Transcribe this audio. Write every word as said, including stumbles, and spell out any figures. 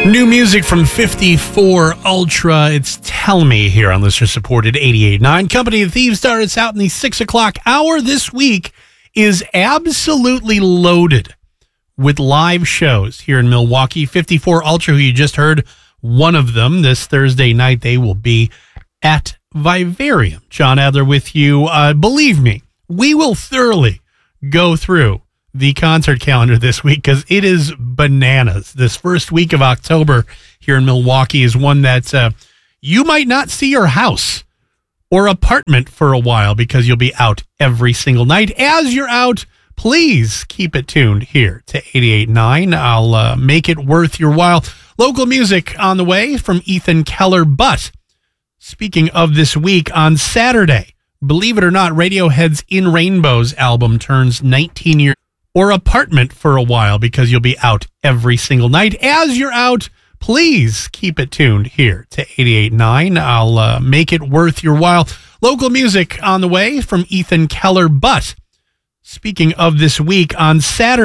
New music from fifty-four Ultra. It's Tell Me here on listener-supported eighty-eight point nine. Company of Thieves starts out in the six o'clock hour. This week is absolutely loaded with live shows here in Milwaukee. fifty-four Ultra, who you just heard, one of them. This Thursday night, they will be at Vivarium. John Adler with you. Uh, believe me, we will thoroughly go through the concert calendar this week because it is bananas. This first week of October here in Milwaukee is one that uh, you might not see your house or apartment for a while because you'll be out every single night. As you're out, please keep it tuned here to eighty-eight point nine. I'll uh, make it worth your while. Local music on the way from Ethan Keller. But speaking of this week, on Saturday, believe it or not, Radiohead's In Rainbows album turns nineteen years or apartment for a while because you'll be out every single night. As you're out, please keep it tuned here to eighty-eight point nine. I'll uh, make it worth your while. Local music on the way from Ethan Keller. But speaking of this week, on Saturday,